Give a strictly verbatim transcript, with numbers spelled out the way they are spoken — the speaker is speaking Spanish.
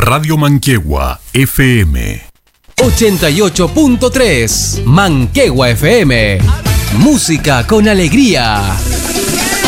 Radio Manquehue F M. ochenta y ocho punto tres Manquehue F M. Música con alegría.